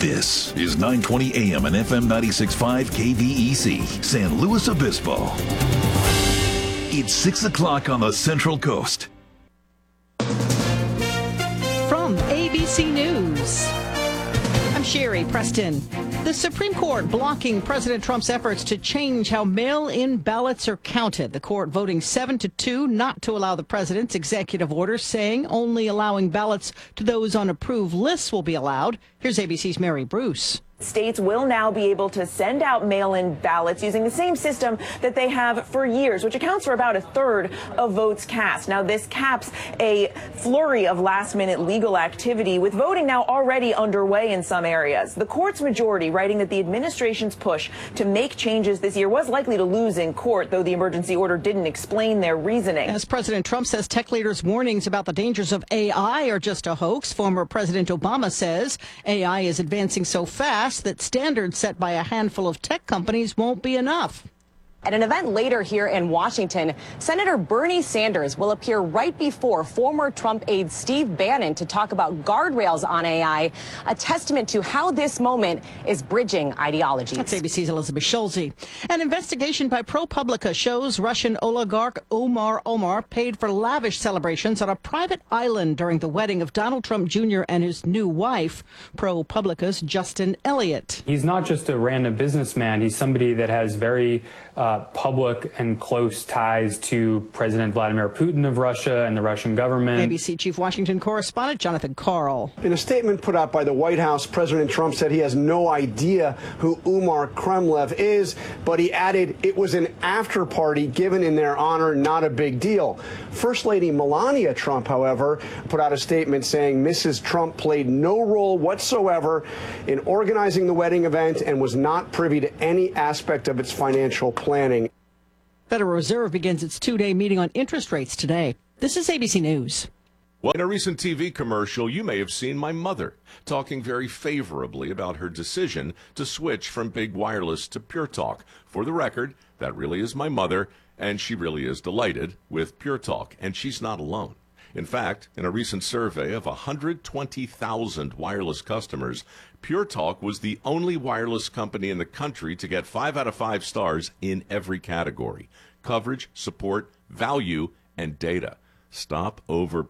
This is 920 AM and FM 96.5 KVEC, San Luis Obispo. It's 6 o'clock on the Central Coast. From ABC News, I'm Sherry Preston. The Supreme Court blocking President Trump's efforts to change how mail-in ballots are counted. The court voting 7-2 not to allow the president's executive order, saying only allowing ballots to those on approved lists will be allowed. Here's ABC's Mary Bruce. States will now be able to send out mail-in ballots using the same system that they have for years, which accounts for about a third of votes cast. Now, this caps a flurry of last-minute legal activity, with voting now already underway in some areas. The court's majority writing that the administration's push to make changes this year was likely to lose in court, though the emergency order didn't explain their reasoning. As President Trump says tech leaders' warnings about the dangers of AI are just a hoax, former President Obama says AI is advancing so fast that standards set by a handful of tech companies won't be enough. At an event later here in Washington, Senator Bernie Sanders will appear right before former Trump aide Steve Bannon to talk about guardrails on AI, a testament to how this moment is bridging ideologies. That's ABC's Elizabeth Schulze. An investigation by ProPublica shows Russian oligarch Omar paid for lavish celebrations on a private island during the wedding of Donald Trump Jr. and his new wife, ProPublica's Justin Elliott. He's not just a random businessman. He's somebody that has very public and close ties to President Vladimir Putin of Russia and the Russian government. ABC Chief Washington correspondent Jonathan Karl. In a statement put out by the White House, President Trump said he has no idea who Umar Kremlev is, but he added it was an after party given in their honor, not a big deal. First Lady Melania Trump, however, put out a statement saying Mrs. Trump played no role whatsoever in organizing the wedding event and was not privy to any aspect of its financial planning. Federal Reserve begins its two-day meeting on interest rates today. This is ABC News. Well, in a recent TV commercial, you may have seen my mother talking very favorably about her decision to switch from Big Wireless to Pure Talk. For the record, that really is my mother, and she really is delighted with Pure Talk, and she's not alone. In fact, in a recent survey of 120,000 wireless customers, Pure Talk was the only wireless company in the country to get 5 out of 5 stars in every category: coverage, support, value, and data. Stop